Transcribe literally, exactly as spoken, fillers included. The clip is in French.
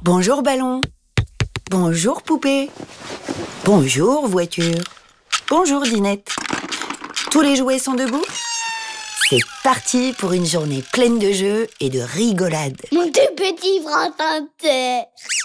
Bonjour ballon. Bonjour poupée. Bonjour voiture. Bonjour dinette. Tous les jouets sont debout? C'est parti pour une journée pleine de jeux et de rigolade. Mon tout petit printemps de terre.